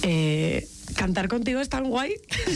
cantar contigo es tan guay.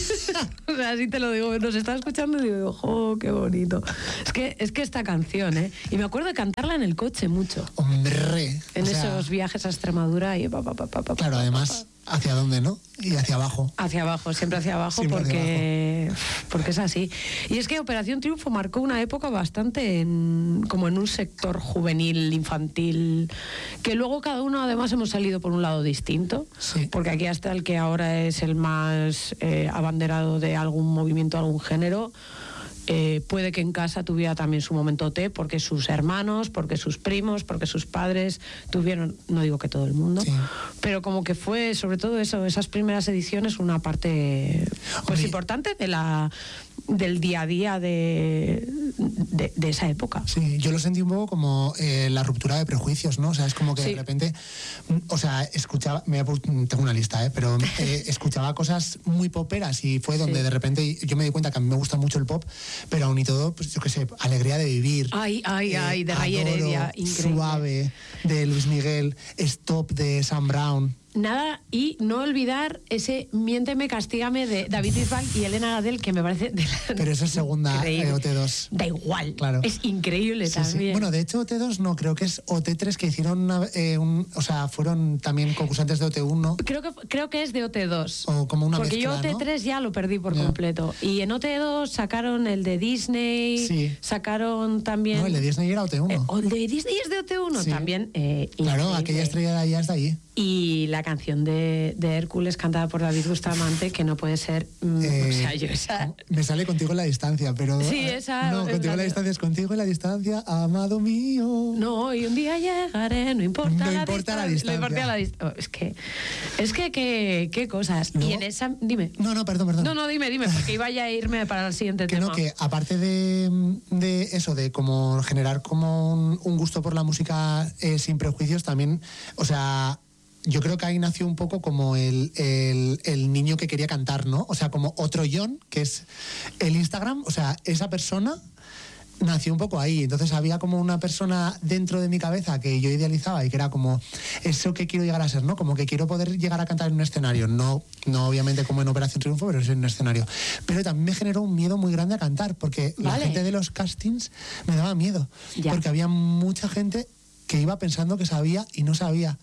O sea, así te lo digo, nos estaba escuchando y digo, ¡oh, qué bonito! Es que esta canción, y me acuerdo de cantarla en el coche mucho. Hombre. En esos viajes a Extremadura y claro, además, ¿hacia dónde, no? Y hacia abajo. Hacia abajo, siempre hacia abajo, Siempre porque es así. Y es que Operación Triunfo marcó una época bastante como en un sector juvenil, infantil, que luego cada uno además hemos salido por un lado distinto, sí. Porque aquí hasta el que ahora es el más abanderado de algún movimiento, algún género, puede que en casa tuviera también su momento T, porque sus hermanos, porque sus primos, porque sus padres tuvieron, no digo que todo el mundo, sí. Pero como que fue sobre todo eso, esas primeras ediciones, una parte pues importante del día a día de esa época. Sí, yo lo sentí un poco como la ruptura de prejuicios, ¿no? O sea, es como que de repente, o sea, escuchaba, tengo una lista, pero escuchaba cosas muy poperas y fue donde de repente yo me di cuenta que a mí me gusta mucho el pop, pero aún y todo, pues yo qué sé, Alegría de Vivir. Ay, de Ray Heredia, increíble. Suave, de Luis Miguel, Stop, de Sam Brown. Nada, y no olvidar ese Miénteme, Castígame de David Bisbal y Elena Gadel, que me parece... Pero esa es segunda OT2. Da igual, claro. Es increíble también. Sí. Bueno, de hecho OT2 no, creo que es OT3 que hicieron, o sea, fueron también concursantes de OT1, ¿no? Creo que es de OT2. O como una porque mezcla, yo OT3 ¿no? Ya lo perdí por completo. Y en OT2 sacaron el de Disney, sacaron también... No, el de Disney era OT1. El de Disney es de OT1 también. Claro, aquella estrella de allá está allí. Y la canción de Hércules cantada por David Bustamante, que no puede ser... o sea, yo esa... Me sale Contigo en la distancia, pero... Sí, esa... No, Contigo en la distancia es Contigo en la distancia, amado mío. No, y un día llegaré, no importa la distancia. No importa la distancia. Es que qué cosas. Luego, y en esa... Dime. No, perdón. No, dime, porque iba ya a irme para el siguiente tema. No, que aparte de eso, de como generar como un gusto por la música sin prejuicios, también, o sea... Yo creo que ahí nació un poco como el niño que quería cantar, ¿no? O sea, como otro John, que es el Instagram, o sea, esa persona nació un poco ahí. Entonces había como una persona dentro de mi cabeza que yo idealizaba y que era como eso que quiero llegar a ser, ¿no? Como que quiero poder llegar a cantar en un escenario. No obviamente como en Operación Triunfo, pero es en un escenario. Pero también me generó un miedo muy grande a cantar, porque la gente de los castings me daba miedo. Porque había mucha gente que iba pensando que sabía y no sabía.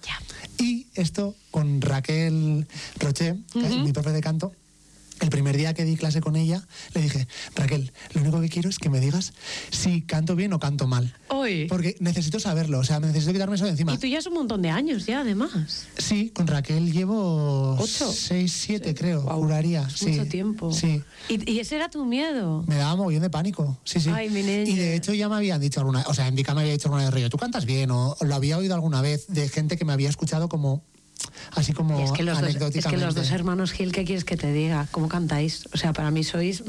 Y esto con Raquel Roché, que es mi profe de canto, el primer día que di clase con ella, le dije, Raquel, lo único que quiero es que me digas si canto bien o canto mal. Oye. Porque necesito saberlo, o sea, necesito quitarme eso de encima. Y tú ya es un montón de años ya, además. Sí, con Raquel llevo 8, 6, 7, creo, juraría. Mucho tiempo. Sí. ¿Y ese era tu miedo? Me daba mogollón de pánico, sí. Ay, mi niña. Y de hecho ya me habían dicho alguna, o sea, en Dica me había dicho alguna vez, rollo, ¿tú cantas bien? O lo había oído alguna vez de gente que me había escuchado como... Así como anecdóticamente. Es que los dos hermanos Gil, ¿qué quieres que te diga? ¿Cómo cantáis? O sea, para mí sois...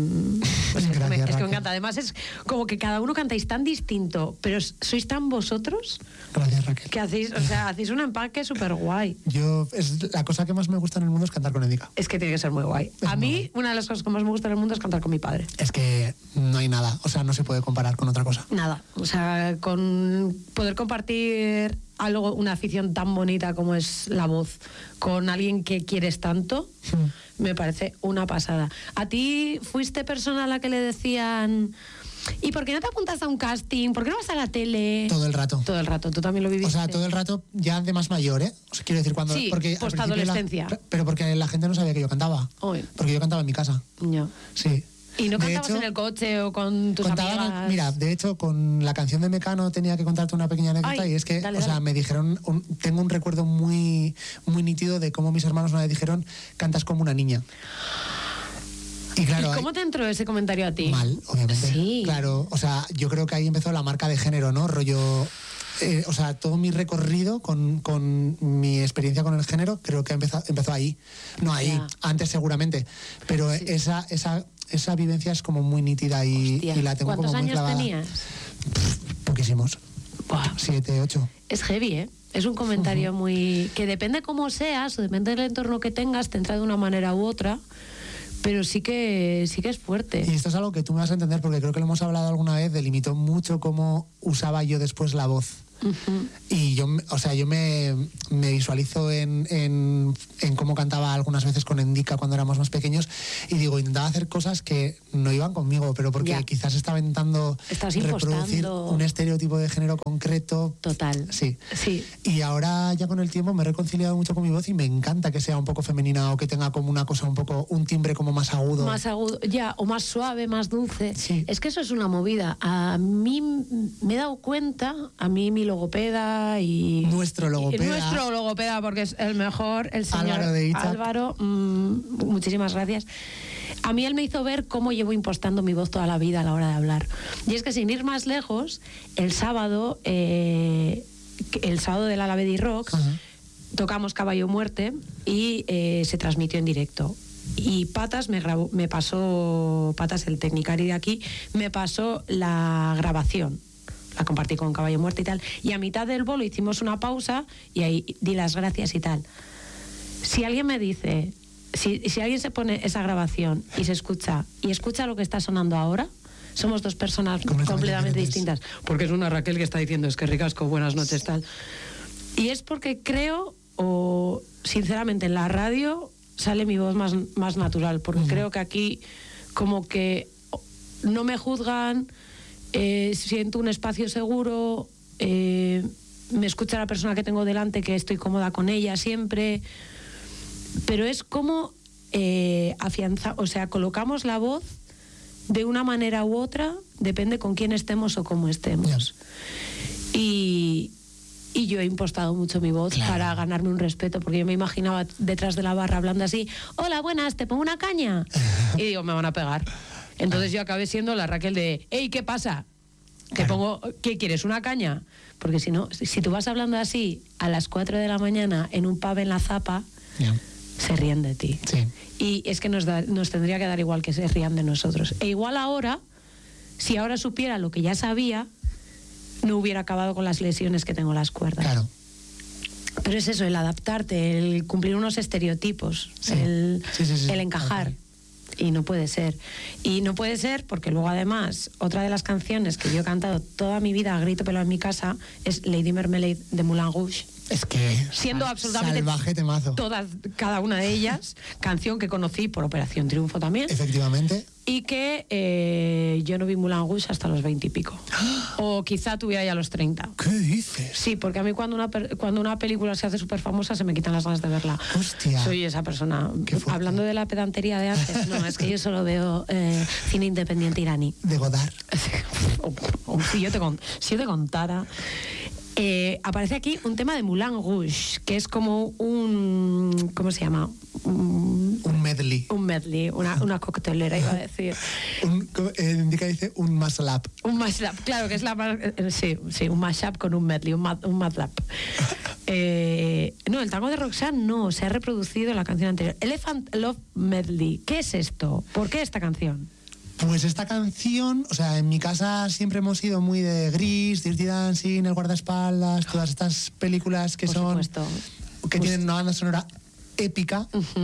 Pues es que me encanta. Además es como que cada uno cantáis tan distinto, pero sois tan vosotros. Gracias, Raquel. Que hacéis un empaque súper guay. Es la cosa que más me gusta en el mundo es cantar con Edica. Es que tiene que ser muy guay. A mí, una de las cosas que más me gusta en el mundo es cantar con mi padre. Es que no hay nada, o sea, no se puede comparar con otra cosa. Nada. O sea, con poder compartir algo, una afición tan bonita como es la voz, con alguien que quieres tanto, me parece una pasada. ¿A ti fuiste persona a la que le decían, ¿y por qué no te apuntas a un casting? ¿Por qué no vas a la tele? Todo el rato. Todo el rato, tú también lo viviste. O sea, todo el rato, ya de más mayor, ¿eh? O sea, quiero decir, cuando... Sí, porque postadolescencia. Pero porque la gente no sabía que yo cantaba. Porque yo cantaba en mi casa. No. Sí. ¿Y no cantabas en el coche o con tus amigas? Mira, de hecho, con la canción de Mecano tenía que contarte una pequeña anécdota. Y es que, dale. Me dijeron, tengo un recuerdo muy, muy nítido de cómo mis hermanos una vez dijeron, cantas como una niña. Y claro, ¿cómo te entró ese comentario a ti? Mal, obviamente. Sí. Claro, o sea, yo creo que ahí empezó la marca de género, ¿no? Rollo... o sea, todo mi recorrido con mi experiencia con el género creo que empezó ahí. No ahí, antes seguramente. Pero sí. esa vivencia es como muy nítida y la tengo como muy clavada. ¿Cuántos años tenías? Poquísimos. 7, 8. Es heavy, ¿eh? Es un comentario muy... que depende cómo seas o depende del entorno que tengas, te entra de una manera u otra, pero sí que es fuerte. Y esto es algo que tú me vas a entender porque creo que lo hemos hablado alguna vez, delimitó mucho cómo usaba yo después la voz. Y yo me visualizo en cómo cantaba algunas veces con Endika cuando éramos más pequeños, y digo, intentaba hacer cosas que no iban conmigo, pero porque quizás estaba intentando reproducir un estereotipo de género concreto. Total. Sí. Y ahora ya con el tiempo me he reconciliado mucho con mi voz y me encanta que sea un poco femenina o que tenga como una cosa un timbre como más agudo. Más agudo, o más suave, más dulce. Sí. Es que eso es una movida. A mí me he dado cuenta, a mí mi logopeda y... Nuestro logopeda, porque es el mejor, el señor Álvaro de Itzac. Álvaro, muchísimas gracias. A mí él me hizo ver cómo llevo impostando mi voz toda la vida a la hora de hablar. Y es que sin ir más lejos, el sábado del Alavedi Rock, tocamos Caballo Muerte y se transmitió en directo. Y Patas me pasó, Patas, el tecnicari de aquí, me pasó la grabación. La compartí con Caballo Muerte y tal. Y a mitad del bolo hicimos una pausa y ahí di las gracias y tal. Si alguien me dice, si alguien se pone esa grabación y escucha lo que está sonando ahora, somos dos personas completamente distintas. Porque es una Raquel que está diciendo, es que ricasco, buenas noches, tal. Y es porque creo, sinceramente, en la radio sale mi voz más natural, porque creo que aquí como que no me juzgan, siento un espacio seguro, me escucha la persona que tengo delante, que estoy cómoda con ella siempre, pero es como colocamos la voz de una manera u otra, depende con quién estemos o cómo estemos. Y yo he impostado mucho mi voz para ganarme un respeto, porque yo me imaginaba detrás de la barra hablando así, hola, buenas, ¿te pongo una caña? Y digo, me van a pegar. Entonces yo acabé siendo la Raquel de, hey, ¿qué pasa? Te pongo, ¿qué quieres, una caña? Porque si no, si tú vas hablando así a las 4 de la mañana en un pub en La Zapa, se ríen de ti. Sí. Y es que nos tendría que dar igual que se rían de nosotros. E igual ahora, si ahora supiera lo que ya sabía, no hubiera acabado con las lesiones que tengo en las cuerdas. Claro. Pero es eso, el adaptarte, el cumplir unos estereotipos, el encajar. Y no puede ser. Y no puede ser porque luego además, otra de las canciones que yo he cantado toda mi vida a grito pelado en mi casa es Lady Marmalade de Moulin Rouge. Es que siendo absolutamente salvaje temazo. Cada una de ellas, canción que conocí por Operación Triunfo también. Efectivamente. Y que yo no vi Moulin Rouge hasta los 20 y pico. O quizá tuviera ya los 30. ¿Qué dices? Sí, porque a mí cuando una película se hace súper famosa se me quitan las ganas de verla. Hostia. Soy esa persona. Hablando de la pedantería de antes, no, es que yo solo veo cine independiente iraní. De Godard. Si yo te contara... aparece aquí un tema de Moulin Rouge, que es como un... ¿Cómo se llama? Un medley. Un medley, una coctelera, iba a decir. Indica, dice, un mashup. Un mashup, claro, que es la más... Sí, un mashup con un medley, un mashup. No, el tango de Roxanne no, se ha reproducido en la canción anterior. Elephant Love Medley, ¿qué es esto? ¿Por qué esta canción? Pues esta canción, o sea, en mi casa siempre hemos sido muy de Gris, Dirty Dancing, El guardaespaldas, todas estas películas que tienen una banda sonora épica.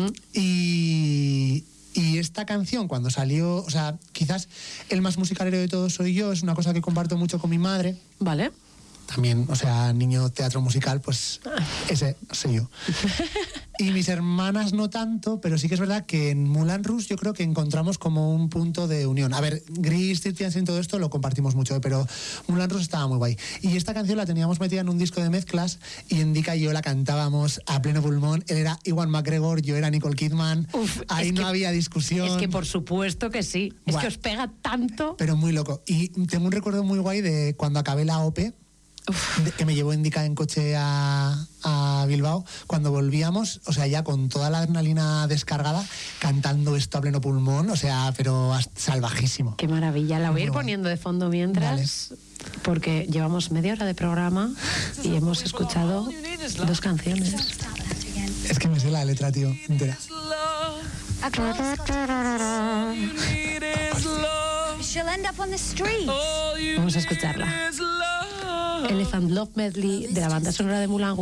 Y esta canción cuando salió, o sea, quizás el más musicalero de todos soy yo, es una cosa que comparto mucho con mi madre. Vale. También, o sea, niño teatro musical, pues ese soy yo. Y mis hermanas no tanto, pero sí que es verdad que en Moulin Rouge yo creo que encontramos como un punto de unión. A ver, Gris, Dirty Dancing, todo esto lo compartimos mucho, pero Moulin Rouge estaba muy guay. Y esta canción la teníamos metida en un disco de mezclas y Endika y yo la cantábamos a pleno pulmón. Él era Ewan McGregor, yo era Nicole Kidman. Ahí no había discusión. Es que por supuesto que sí. Es que os pega tanto. Pero muy loco. Y tengo un recuerdo muy guay de cuando acabé la OPE, que me llevó Endika en coche a Bilbao, cuando volvíamos, o sea, ya con toda la adrenalina descargada, cantando esto a pleno pulmón, o sea, pero salvajísimo. Qué maravilla, la voy a ir poniendo de fondo mientras, porque llevamos media hora de programa y hemos escuchado 2 canciones. Es que me sé la letra, tío, entera. Vamos a escucharla. Elephant Love Medley de la banda sonora de Moulin Rouge.